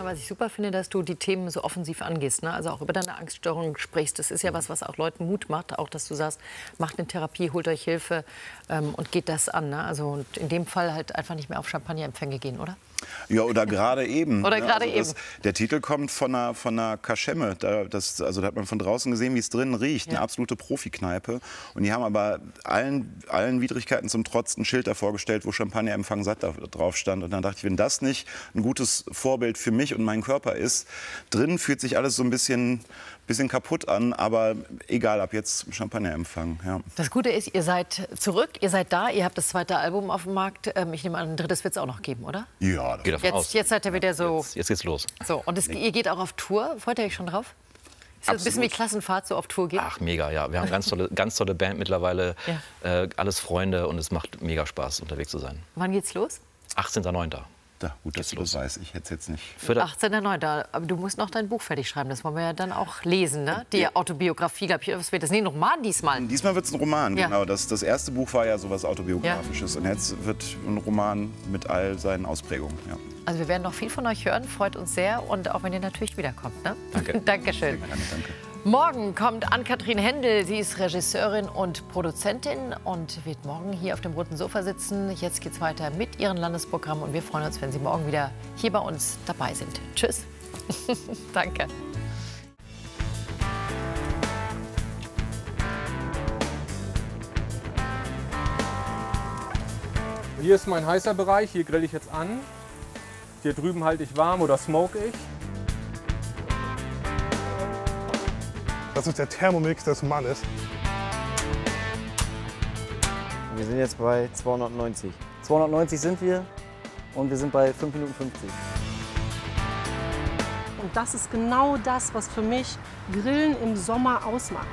Sache, was ich super finde, dass du die Themen so offensiv angehst, ne? Also auch über deine Angststörung sprichst. Das ist ja was auch Leuten Mut macht, auch dass du sagst, macht eine Therapie, holt euch Hilfe und geht das an. Ne? Also und in dem Fall halt einfach nicht mehr auf Champagnerempfänge gehen, oder? Ja, oder gerade eben. Oder gerade also der Titel kommt von einer Kaschemme. Da hat man von draußen gesehen, wie es drinnen riecht. Ja. Eine absolute Profikneipe. Und die haben aber allen Widrigkeiten zum Trotz ein Schild davor gestellt, wo Champagnerempfang satt drauf stand. Und dann dachte ich, wenn das nicht ein gutes Vorbild für mich und meinen Körper ist, drinnen fühlt sich alles so ein bisschen kaputt an, aber egal, ab jetzt Champagnerempfang. Ja. Das Gute ist, ihr seid zurück, ihr seid da, ihr habt das zweite Album auf dem Markt. Ich nehme an, ein drittes wird es auch noch geben, oder? Ja, Geht davon aus. Jetzt seid ihr wieder so. Jetzt geht's los. So, und ihr geht auch auf Tour. Freut ihr euch schon drauf? Ist das ein bisschen wie Klassenfahrt, so auf Tour geht? Ach, mega, ja. Wir haben ganz tolle Band mittlerweile. Ja. Alles Freunde und es macht mega Spaß, unterwegs zu sein. Wann geht's los? 18.09. Da, gut, dass du das weißt. Ich hätte es jetzt nicht. 18.09. Aber du musst noch dein Buch fertig schreiben. Das wollen wir ja dann auch lesen, ne? Die Autobiografie, glaube ich. Was wird das? Nee, ein Roman diesmal. Diesmal wird es ein Roman, Ja. genau. Das erste Buch war ja sowas Autobiografisches. Und jetzt wird ein Roman mit all seinen Ausprägungen. Ja. Also wir werden noch viel von euch hören. Freut uns sehr. Und auch wenn ihr natürlich wiederkommt. Ne? Danke. Dankeschön. Gerne, danke. Morgen kommt Ann-Kathrin Händel. Sie ist Regisseurin und Produzentin und wird morgen hier auf dem roten Sofa sitzen. Jetzt geht's weiter mit ihrem Landesprogramm und wir freuen uns, wenn Sie morgen wieder hier bei uns dabei sind. Tschüss. Danke. Hier ist mein heißer Bereich, hier grill ich jetzt an. Hier drüben halte ich warm oder smoke ich. Das ist der Thermomix des Mannes. Wir sind jetzt bei 290. 290 sind wir und wir sind bei 5 Minuten 50. Und das ist genau das, was für mich Grillen im Sommer ausmacht.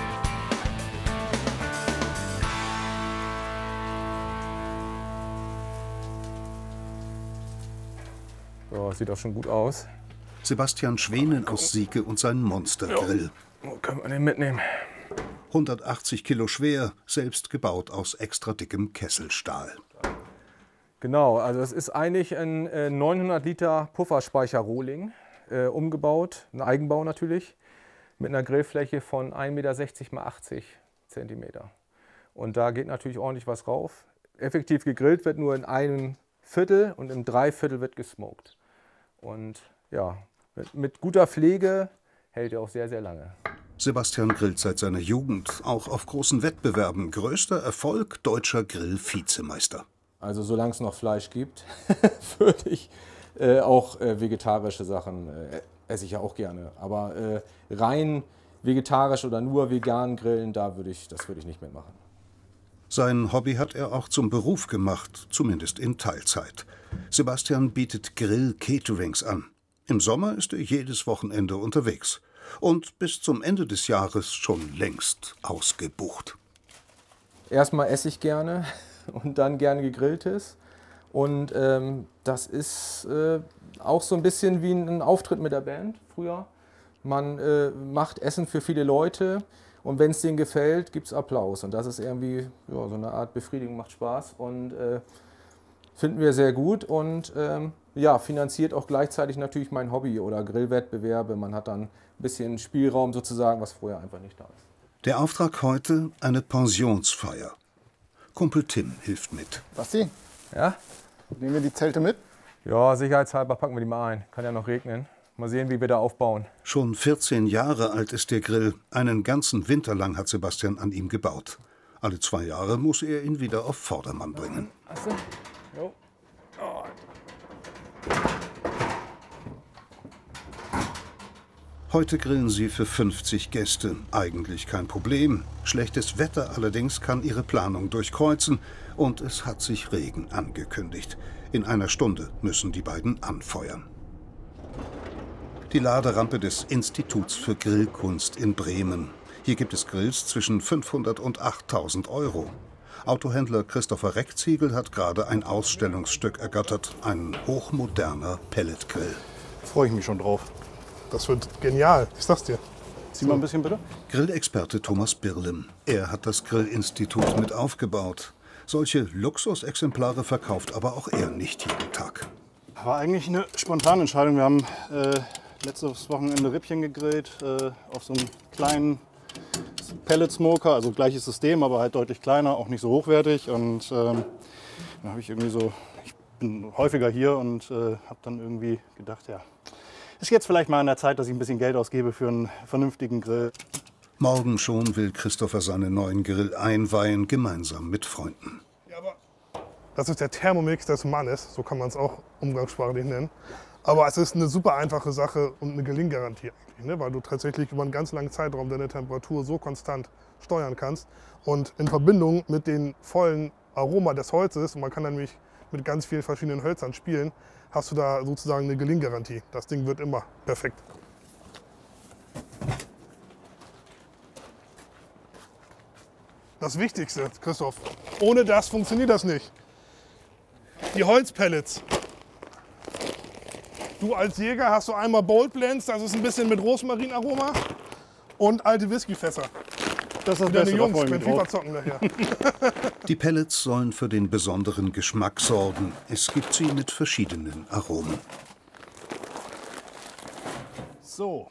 So, sieht auch schon gut aus. Sebastian Schwenen aus Sieke und sein Monstergrill. Wo können wir den mitnehmen? 180 Kilo schwer, selbst gebaut aus extra dickem Kesselstahl. Genau, also es ist eigentlich ein 900 Liter Pufferspeicher-Rohling, umgebaut, ein Eigenbau natürlich, mit einer Grillfläche von 1,60 Meter x 80 Zentimeter. Und da geht natürlich ordentlich was rauf. Effektiv gegrillt wird nur in einem Viertel und im Dreiviertel wird gesmoked. Und ja, mit guter Pflege hält er auch sehr, sehr lange. Sebastian grillt seit seiner Jugend, auch auf großen Wettbewerben. Größter Erfolg, deutscher Grill-Vizemeister. Also solange es noch Fleisch gibt, würde ich auch vegetarische Sachen esse ich ja auch gerne. Aber rein vegetarisch oder nur vegan grillen, das würde ich nicht mitmachen. Sein Hobby hat er auch zum Beruf gemacht, zumindest in Teilzeit. Sebastian bietet Grill-Caterings an. Im Sommer ist er jedes Wochenende unterwegs. Und bis zum Ende des Jahres schon längst ausgebucht. Erstmal esse ich gerne und dann gerne Gegrilltes. Und das ist auch so ein bisschen wie ein Auftritt mit der Band früher. Man macht Essen für viele Leute und wenn es denen gefällt, gibt es Applaus. Und das ist irgendwie ja, so eine Art Befriedigung, macht Spaß und finden wir sehr gut. Und ja, finanziert auch gleichzeitig natürlich mein Hobby oder Grillwettbewerbe. Man hat dann ein bisschen Spielraum sozusagen, was vorher einfach nicht da ist. Der Auftrag heute eine Pensionsfeier. Kumpel Tim hilft mit. Basti, Ja? nehmen wir die Zelte mit? Ja, sicherheitshalber packen wir die mal ein. Kann ja noch regnen. Mal sehen, wie wir da aufbauen. Schon 14 Jahre alt ist der Grill. Einen ganzen Winter lang hat Sebastian an ihm gebaut. Alle 2 Jahre muss er ihn wieder auf Vordermann bringen. Achso. Jo. Oh. Heute grillen sie für 50 Gäste. Eigentlich kein Problem. Schlechtes Wetter allerdings kann ihre Planung durchkreuzen. Und es hat sich Regen angekündigt. In einer Stunde müssen die beiden anfeuern. Die Laderampe des Instituts für Grillkunst in Bremen. Hier gibt es Grills zwischen 500 und 8.000 Euro. Autohändler Christopher Reckziegel hat gerade ein Ausstellungsstück ergattert. Ein hochmoderner Pelletgrill. Freue ich mich schon drauf. Das wird genial, ich sag's dir. Zieh mal ein bisschen bitte. Grillexperte Thomas Birlem. Er hat das Grillinstitut mit aufgebaut. Solche Luxusexemplare verkauft aber auch er nicht jeden Tag. War eigentlich eine spontane Entscheidung. Wir haben letztes Wochenende Rippchen gegrillt auf so einem kleinen Pellet-Smoker, also gleiches System, aber halt deutlich kleiner, auch nicht so hochwertig. Und dann habe ich irgendwie so, ich bin häufiger hier und habe dann irgendwie gedacht, ja, ist jetzt vielleicht mal an der Zeit, dass ich ein bisschen Geld ausgebe für einen vernünftigen Grill. Morgen schon will Christopher seinen neuen Grill einweihen, gemeinsam mit Freunden. Ja, aber das ist der Thermomix des Mannes, so kann man es auch umgangssprachlich nennen. Aber es ist eine super einfache Sache und eine Gelinggarantie eigentlich, ne? Weil du tatsächlich über einen ganz langen Zeitraum deine Temperatur so konstant steuern kannst. Und in Verbindung mit dem vollen Aroma des Holzes, und man kann dann nämlich mit ganz vielen verschiedenen Hölzern spielen, hast du da sozusagen eine Gelinggarantie. Das Ding wird immer perfekt. Das Wichtigste, Christoph, ohne das funktioniert das nicht. Die Holzpellets. Du als Jäger hast du einmal Bold Blends, das ist ein bisschen mit Rosmarinaroma, und alte Whiskyfässer. Das ist deine Jungs mit FIFA zocken daher. Die Pellets sollen für den besonderen Geschmack sorgen. Es gibt sie mit verschiedenen Aromen. So.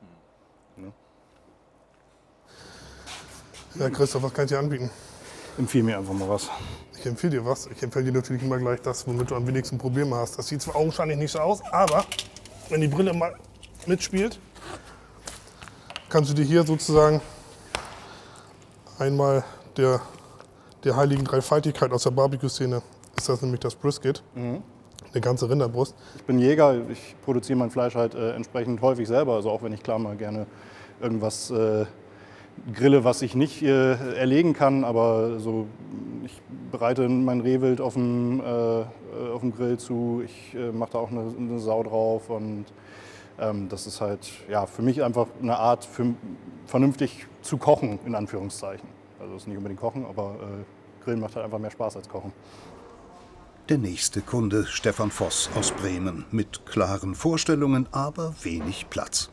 Ja, Christoph, was kann ich dir anbieten? Empfehle mir einfach mal was. Ich empfehle dir was. Ich empfehle dir natürlich immer gleich das, womit du am wenigsten Probleme hast. Das sieht zwar augenscheinlich nicht so aus, aber wenn die Brille mal mitspielt, kannst du dir hier sozusagen einmal der heiligen Dreifaltigkeit aus der Barbecue-Szene, ist das nämlich das Brisket, eine ganze Rinderbrust. Ich bin Jäger, ich produziere mein Fleisch halt entsprechend häufig selber, also auch wenn ich klar mal gerne irgendwas grille, was ich nicht erlegen kann, aber so, ich bereite mein Rehwild auf dem Grill zu, ich mache da auch eine Sau drauf und das ist halt ja, für mich einfach eine Art, vernünftig zu kochen, in Anführungszeichen. Also es ist nicht unbedingt Kochen, aber Grillen macht halt einfach mehr Spaß als Kochen. Der nächste Kunde, Stefan Voss aus Bremen, mit klaren Vorstellungen, aber wenig Platz.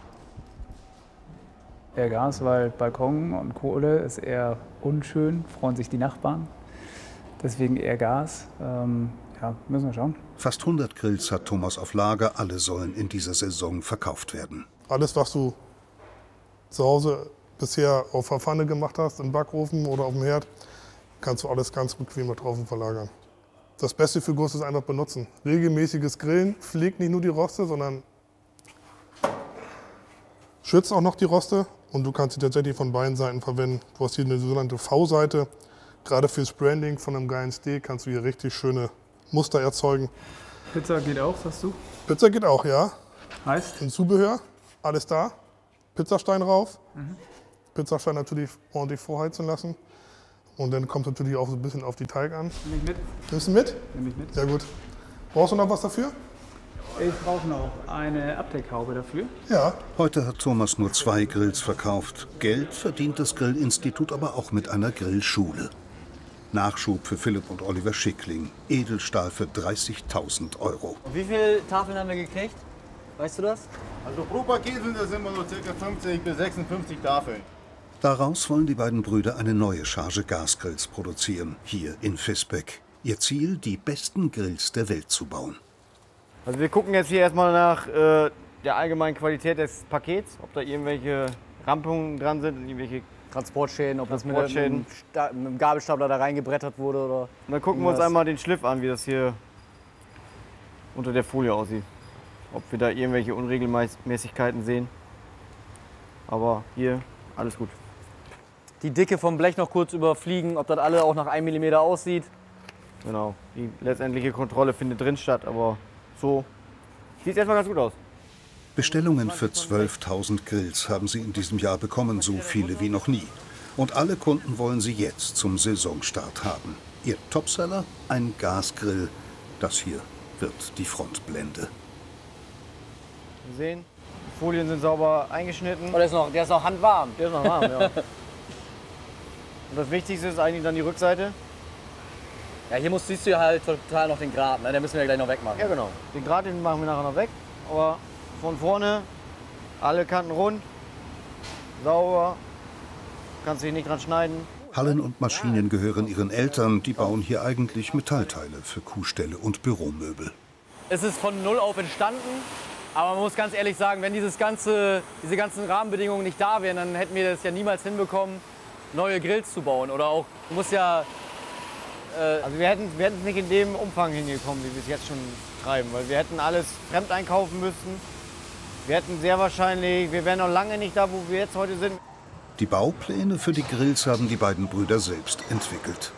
Eher Gas, weil Balkon und Kohle ist eher unschön, freuen sich die Nachbarn. Deswegen eher Gas. Ja, müssen wir schauen. Fast 100 Grills hat Thomas auf Lager, alle sollen in dieser Saison verkauft werden. Alles, was du zu Hause bisher auf der Pfanne gemacht hast, im Backofen oder auf dem Herd, kannst du alles ganz bequem da draußen verlagern. Das Beste für Guss ist einfach benutzen. Regelmäßiges Grillen pflegt nicht nur die Roste, sondern schützt auch noch die Roste. Und du kannst sie tatsächlich von beiden Seiten verwenden. Du hast hier eine sogenannte V-Seite. Gerade fürs Branding von einem geilen Steak kannst du hier richtig schöne Muster erzeugen. Pizza geht auch, sagst du? Pizza geht auch, ja. Heißt? Ein Zubehör, alles da. Pizzastein rauf. Pizzastein natürlich ordentlich vorheizen lassen. Und dann kommt es natürlich auch so ein bisschen auf die Teig an. Nimm ich mit. Nimmst du mit? Nimm ich mit. Sehr gut. Brauchst du noch was dafür? Ich brauche noch eine Abdeckhaube dafür. Ja. Heute hat Thomas nur 2 Grills verkauft. Geld verdient das Grillinstitut aber auch mit einer Grillschule. Nachschub für Philipp und Oliver Schickling. Edelstahl für 30.000 Euro. Wie viele Tafeln haben wir gekriegt? Weißt du das? Also pro Paket sind das immer nur ca. 50 bis 56 Tafeln. Daraus wollen die beiden Brüder eine neue Charge Gasgrills produzieren, hier in Visbeck. Ihr Ziel, die besten Grills der Welt zu bauen. Also wir gucken jetzt hier erstmal nach der allgemeinen Qualität des Pakets, ob da irgendwelche Rampungen dran sind, irgendwelche Transportschäden, ob das mit einem Gabelstapler da reingebrettert wurde oder. Und dann gucken wir uns einmal den Schliff an, wie das hier unter der Folie aussieht. Ob wir da irgendwelche Unregelmäßigkeiten sehen. Aber hier alles gut. Die Dicke vom Blech noch kurz überfliegen, ob das alle auch nach 1 mm aussieht. Genau, die letztendliche Kontrolle findet drin statt, aber so sieht erstmal ganz gut aus. Bestellungen für 12.000 Grills haben sie in diesem Jahr bekommen, so viele wie noch nie. Und alle Kunden wollen sie jetzt zum Saisonstart haben. Ihr Topseller? Ein Gasgrill. Das hier wird die Frontblende. Sie sehen, die Folien sind sauber eingeschnitten. Oh, der ist noch handwarm. Der ist noch warm, ja. Und das Wichtigste ist eigentlich dann die Rückseite. Ja, hier siehst du ja halt total noch den Grat, ne? Den müssen wir ja gleich noch wegmachen. Ja, genau. Den Grat, den machen wir nachher noch weg. Aber von vorne, alle Kanten rund, sauber, kannst dich nicht dran schneiden. Hallen und Maschinen gehören ihren Eltern. Die bauen hier eigentlich Metallteile für Kuhställe und Büromöbel. ist es von null auf entstanden. Aber man muss ganz ehrlich sagen, wenn diese ganzen Rahmenbedingungen nicht da wären, dann hätten wir das ja niemals hinbekommen, neue Grills zu bauen. Oder auch, du musst ja... Also wir hätten es nicht in dem Umfang hingekommen, wie wir es jetzt schon treiben. Weil wir hätten alles fremd einkaufen müssen. Wir hätten sehr wahrscheinlich, wir wären noch lange nicht da, wo wir jetzt heute sind. Die Baupläne für die Grills haben die beiden Brüder selbst entwickelt.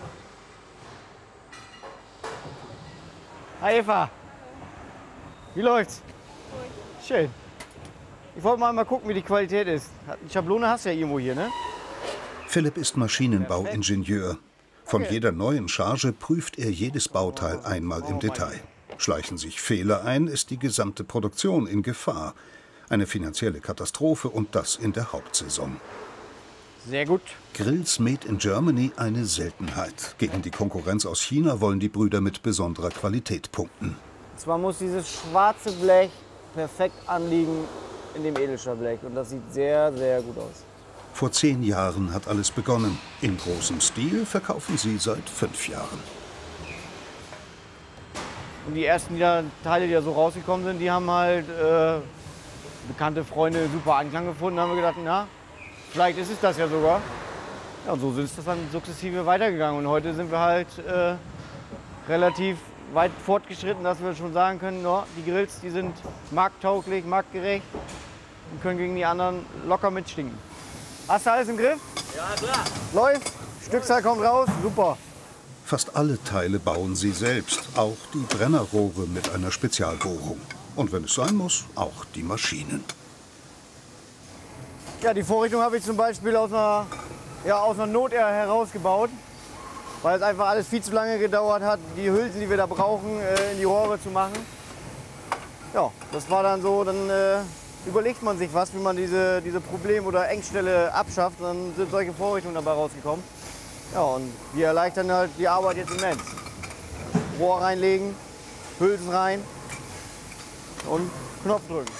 Hi Eva, wie läuft's? Schön. Ich wollte mal gucken, wie die Qualität ist. Die Schablone hast du ja irgendwo hier, ne? Philipp ist Maschinenbauingenieur. Von jeder neuen Charge prüft er jedes Bauteil einmal im Detail. Schleichen sich Fehler ein, ist die gesamte Produktion in Gefahr. Eine finanzielle Katastrophe und das in der Hauptsaison. Sehr gut. Grills made in Germany eine Seltenheit. Gegen die Konkurrenz aus China wollen die Brüder mit besonderer Qualität punkten. Zwar muss dieses schwarze Blech perfekt anliegen in dem Edelstahlblech und das sieht sehr, sehr gut aus. Vor 10 Jahren hat alles begonnen. In großem Stil verkaufen sie seit 5 Jahren. Und die ersten Teile, die da so rausgekommen sind, die haben halt bekannte Freunde super Anklang gefunden. Da haben wir gedacht, na, vielleicht ist es das ja sogar. Ja, und so ist das dann sukzessive weitergegangen. Und heute sind wir halt relativ weit fortgeschritten, dass wir schon sagen können, no, die Grills, die sind markttauglich, marktgerecht und können gegen die anderen locker mitstinken. Hast du alles im Griff? Ja, klar. Läuft, Stückzahl kommt raus, super. Fast alle Teile bauen sie selbst, auch die Brennerrohre mit einer Spezialbohrung. Und wenn es sein muss, auch die Maschinen. Ja, die Vorrichtung habe ich zum Beispiel aus einer Not herausgebaut, weil es einfach alles viel zu lange gedauert hat, die Hülsen, die wir da brauchen, in die Rohre zu machen. Ja, das war dann so, dann überlegt man sich was, wie man diese Problem- oder Engstelle abschafft. Dann sind solche Vorrichtungen dabei rausgekommen. Ja, und die erleichtern halt die Arbeit jetzt immens. Rohr reinlegen, Hülsen rein und Knopf drücken.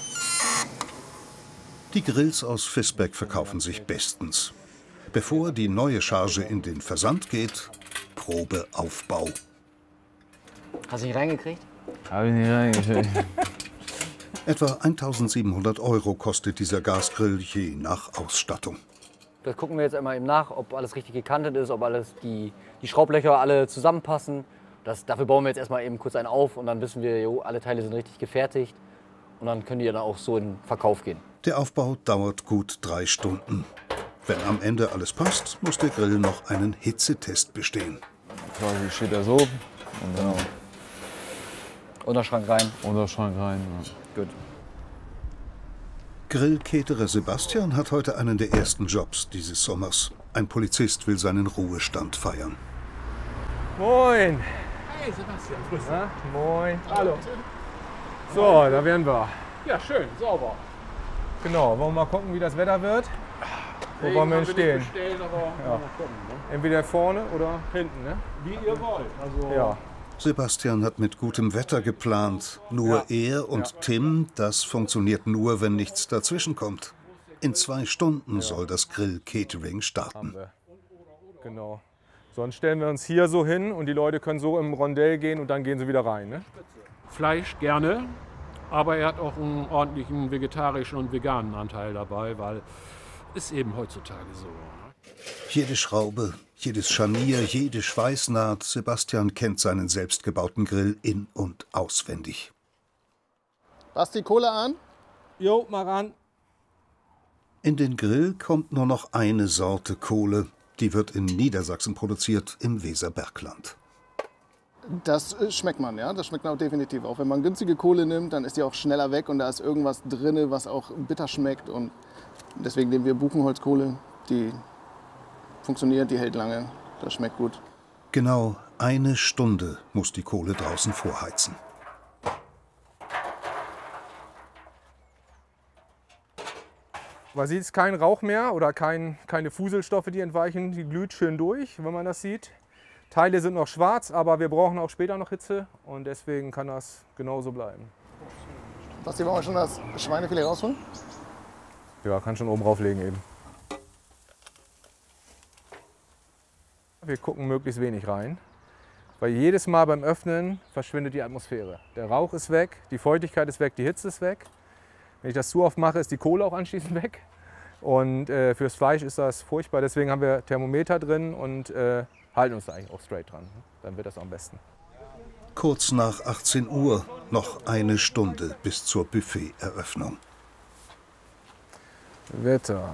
Die Grills aus Visbeck verkaufen sich bestens. Bevor die neue Charge in den Versand geht, Probeaufbau. Hast du nicht reingekriegt? Hab ich nicht reingekriegt. Etwa 1.700 € kostet dieser Gasgrill je nach Ausstattung. Das gucken wir jetzt einmal eben nach, ob alles richtig gekantet ist, ob alles die Schraublöcher alle zusammenpassen. Dafür bauen wir jetzt erstmal eben kurz einen auf und dann wissen wir, jo, alle Teile sind richtig gefertigt. Und dann können die dann auch so in den Verkauf gehen. Der Aufbau dauert gut 3 Stunden. Wenn am Ende alles passt, muss der Grill noch einen Hitzetest bestehen. Quasi steht er so und dann Unterschrank rein. Unterschrank rein. Ja. Gut. Grillcaterer Sebastian hat heute einen der ersten Jobs dieses Sommers. Ein Polizist will seinen Ruhestand feiern. Moin. Hey Sebastian, grüß dich. Na, moin. Hallo. So, da wären wir. Ja, schön, sauber. Genau, wollen wir mal gucken, wie das Wetter wird? Wo wollen wir denn stehen? Aber mal gucken, ne? Entweder vorne oder hinten, ne? Wie ihr wollt. Also ja. Sebastian hat mit gutem Wetter geplant. Nur er und Tim, das funktioniert nur, wenn nichts dazwischenkommt. In 2 Stunden soll das Grill-Catering starten. Genau. Sonst stellen wir uns hier so hin und die Leute können so im Rondell gehen und dann gehen sie wieder rein, ne? Fleisch gerne, aber er hat auch einen ordentlichen vegetarischen und veganen Anteil dabei, weil ist eben heutzutage so. Jede Schraube, jedes Scharnier, jede Schweißnaht. Sebastian kennt seinen selbstgebauten Grill in- und auswendig. Basti, Kohle an? Jo, mal ran. In den Grill kommt nur noch eine Sorte Kohle. Die wird in Niedersachsen produziert, im Weserbergland. Das schmeckt man, ja. Das schmeckt man auch definitiv. Auch wenn man günstige Kohle nimmt, dann ist die auch schneller weg und da ist irgendwas drin, was auch bitter schmeckt. Und deswegen nehmen wir Buchenholzkohle. Die funktioniert, die hält lange. Das schmeckt gut. Genau 1 Stunde muss die Kohle draußen vorheizen. Man sieht es kein Rauch mehr oder keine Fuselstoffe, die entweichen. Die glüht schön durch, wenn man das sieht. Teile sind noch schwarz, aber wir brauchen auch später noch Hitze und deswegen kann das genauso bleiben. Basti, wollen wir schon das Schweinefilet rausholen? Ja, kann schon oben drauflegen eben. Wir gucken möglichst wenig rein, Weil jedes Mal beim Öffnen verschwindet die Atmosphäre. Der Rauch ist weg, die Feuchtigkeit ist weg, die Hitze ist weg. Wenn ich das zu oft mache, ist die Kohle auch anschließend weg. Und fürs Fleisch ist das furchtbar. Deswegen haben wir Thermometer drin und halten uns da eigentlich auch straight dran. Dann wird das am besten. Kurz nach 18 Uhr, noch eine Stunde bis zur Buffet-Eröffnung. Wetter.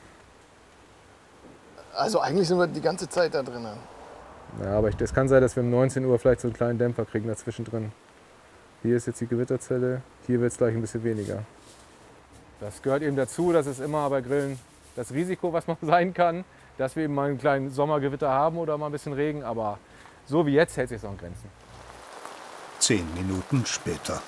Also eigentlich sind wir die ganze Zeit da drin. Ja, aber das kann sein, dass wir um 19 Uhr vielleicht so einen kleinen Dämpfer kriegen dazwischen drin. Hier ist jetzt die Gewitterzelle, hier wird es gleich ein bisschen weniger. Das gehört eben dazu, das ist immer bei Grillen das Risiko, was man sein kann, dass wir eben mal einen kleinen Sommergewitter haben oder mal ein bisschen Regen, aber so wie jetzt hält sich es noch in Grenzen. 10 Minuten später.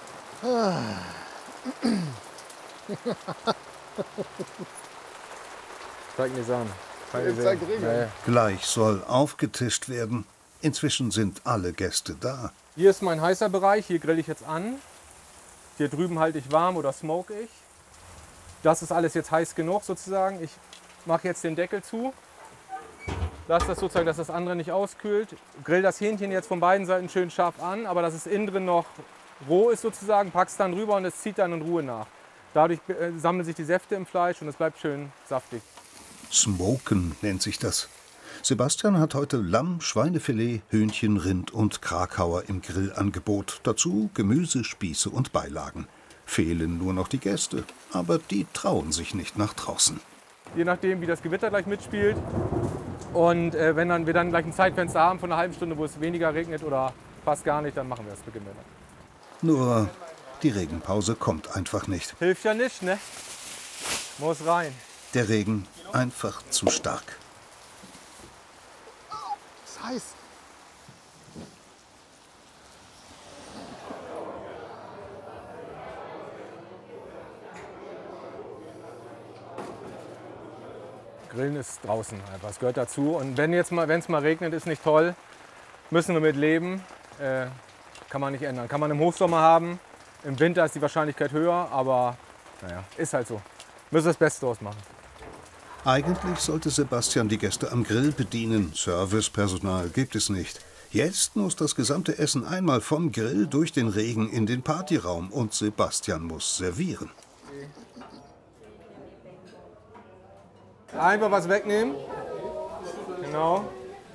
Zeig mir an. Gleich soll aufgetischt werden. Inzwischen sind alle Gäste da. Hier ist mein heißer Bereich, hier grill ich jetzt an. Hier drüben halte ich warm oder smoke ich. Das ist alles jetzt heiß genug sozusagen. Ich mache jetzt den Deckel zu. Lass das sozusagen, dass das andere nicht auskühlt. Grill das Hähnchen jetzt von beiden Seiten schön scharf an, aber dass es innen drin noch roh ist sozusagen, pack's dann rüber und es zieht dann in Ruhe nach. Dadurch sammeln sich die Säfte im Fleisch und es bleibt schön saftig. Smoken nennt sich das. Sebastian hat heute Lamm, Schweinefilet, Hühnchen, Rind und Krakauer im Grillangebot. Dazu Gemüse, Spieße und Beilagen. Fehlen nur noch die Gäste, aber die trauen sich nicht nach draußen. Je nachdem, wie das Gewitter gleich mitspielt. Und wenn wir dann gleich ein Zeitfenster haben von einer halben Stunde, wo es weniger regnet oder fast gar nicht, dann machen wir das, beginnen wir dann. Nur die Regenpause kommt einfach nicht. Hilft ja nicht, ne? Muss rein. Der Regen einfach zu stark. ist heiß. Grillen ist draußen einfach, es gehört dazu. Und wenn es mal regnet, ist nicht toll. Müssen wir mit leben. Kann man nicht ändern. Kann man im Hochsommer haben. Im Winter ist die Wahrscheinlichkeit höher, aber naja, ist halt so. Müssen das Beste draus machen. Eigentlich sollte Sebastian die Gäste am Grill bedienen. Servicepersonal gibt es nicht. Jetzt muss das gesamte Essen einmal vom Grill durch den Regen in den Partyraum und Sebastian muss servieren. Einfach was wegnehmen. Genau.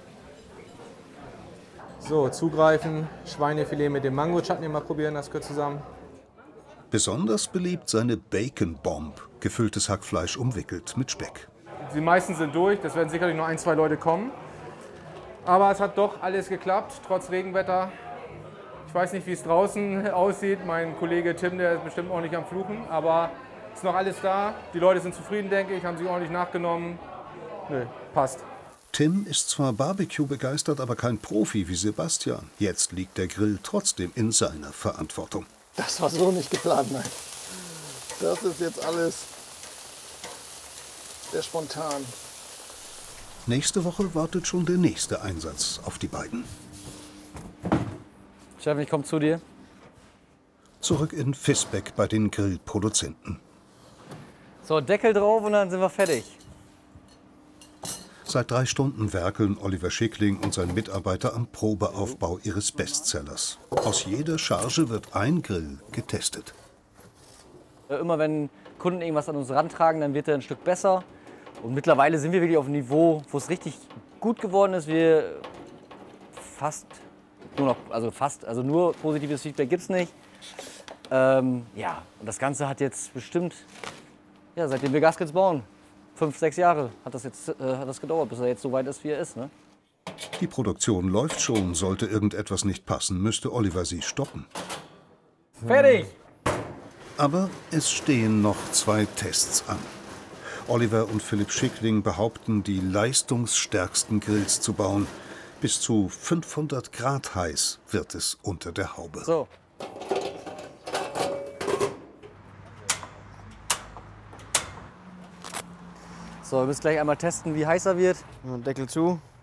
So, zugreifen. Schweinefilet mit dem Mango-Chutney mal probieren, das gehört zusammen. Besonders beliebt seine Bacon Bomb, gefülltes Hackfleisch umwickelt mit Speck. Die meisten sind durch, das werden sicherlich nur 1, 2 Leute kommen. Aber es hat doch alles geklappt, trotz Regenwetter. Ich weiß nicht, wie es draußen aussieht. Mein Kollege Tim, der ist bestimmt auch nicht am Fluchen. Aber ist noch alles da. Die Leute sind zufrieden, denke ich, haben sich ordentlich nachgenommen. Nö, passt. Tim ist zwar Barbecue begeistert, aber kein Profi wie Sebastian. Jetzt liegt der Grill trotzdem in seiner Verantwortung. Das war so nicht geplant, nein. Das ist jetzt alles sehr spontan. Nächste Woche wartet schon der nächste Einsatz auf die beiden. Steffen, ich komme zu dir. Zurück in Visbeck bei den Grillproduzenten. So, Deckel drauf und dann sind wir fertig. Seit 3 Stunden werkeln Oliver Schickling und sein Mitarbeiter am Probeaufbau ihres Bestsellers. Aus jeder Charge wird ein Grill getestet. Immer wenn Kunden irgendwas an uns rantragen, dann wird er ein Stück besser. Und mittlerweile sind wir wirklich auf einem Niveau, wo es richtig gut geworden ist. Wir also nur positives Feedback gibt es nicht. Ja, und das Ganze hat jetzt bestimmt, ja, seitdem wir Gaskets bauen, 5, 6 Jahre hat das gedauert, bis er jetzt so weit ist, wie er ist. Ne? Die Produktion läuft schon. Sollte irgendetwas nicht passen, müsste Oliver sie stoppen. Fertig! Aber es stehen noch 2 Tests an. Oliver und Philipp Schickling behaupten, die leistungsstärksten Grills zu bauen. Bis zu 500 Grad heiß wird es unter der Haube. So. So, wir müssen gleich einmal testen, wie heiß er wird. Deckel zu.